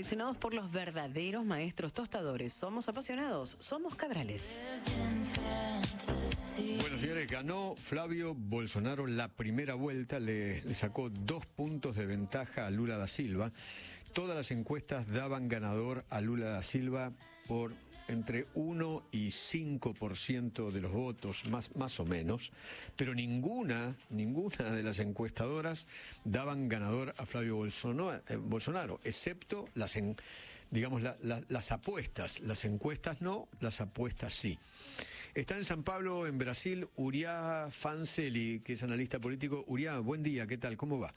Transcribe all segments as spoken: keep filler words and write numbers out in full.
seleccionados por los verdaderos maestros tostadores. Somos apasionados, somos Cabrales. Bueno, señores, ganó Flavio Bolsonaro la primera vuelta, le, le sacó dos puntos de ventaja a Lula da Silva. Todas las encuestas daban ganador a Lula da Silva por entre uno y cinco por ciento de los votos, más, más o menos, pero ninguna, ninguna de las encuestadoras daban ganador a Flavio Bolsonaro, eh, Bolsonaro excepto las, en, digamos, la, la, las apuestas. Las encuestas no, las apuestas sí. Está en San Pablo, en Brasil, Uriah Fanceli, que es analista político. Uriah, buen día, ¿qué tal? ¿Cómo va?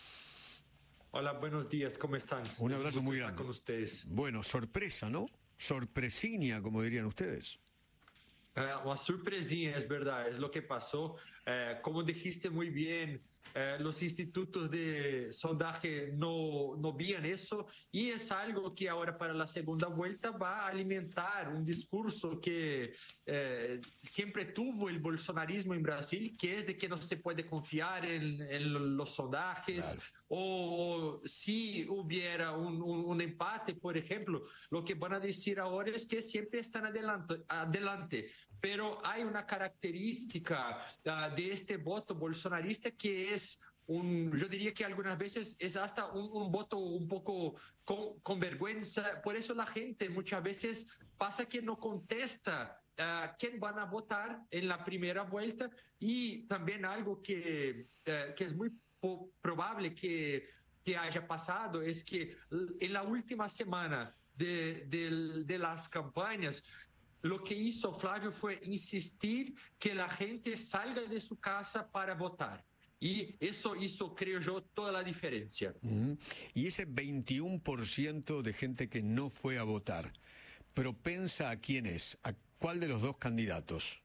Hola, buenos días, ¿cómo están? Un abrazo muy grande. Con ustedes. Bueno, sorpresa, ¿no? Sorpresiña, como dirían ustedes. É uma surpresinha, é verdade, é o que passou. É, como dijiste muy bien, eh, los institutos de sondaje no, no veían eso y es algo que ahora para la segunda vuelta va a alimentar un discurso que eh, siempre tuvo el bolsonarismo en Brasil, que es de que no se puede confiar en, en los sondajes. Claro. O, o si hubiera un, un, un empate, por ejemplo, lo que van a decir ahora es que siempre están adelante, adelante. Pero hay una característica uh, de este voto bolsonarista que es un, yo diría que algunas veces es hasta un, un voto un poco con, con vergüenza. Por eso la gente muchas veces pasa que no contesta uh, quién van a votar en la primera vuelta. Y también algo que, uh, que es muy probable que, que haya pasado es que en la última semana de, de, de las campañas, lo que hizo Flavio fue insistir que la gente salga de su casa para votar. Y eso hizo, creo yo, toda la diferencia. Uh-huh. Y ese veintiuno por ciento de gente que no fue a votar, ¿propensa a quién es? ¿A cuál de los dos candidatos?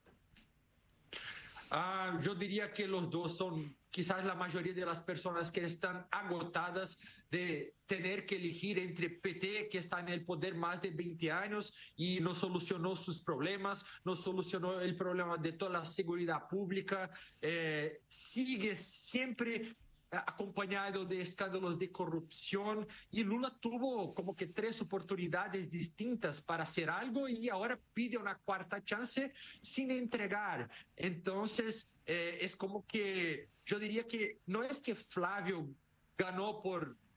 Ah, yo diría que los dos son quizás la mayoría de las personas que están agotadas de tener que elegir entre P T, que está en el poder más de veinte años y no solucionó sus problemas, no solucionó el problema de toda la seguridad pública, eh, sigue siempre acompañado de escándalos de corrupción, y Lula tuvo como que tres oportunidades distintas para hacer algo y ahora pide una cuarta chance sin entregar. Entonces, eh, es como que yo diría que no es que Flavio ganó por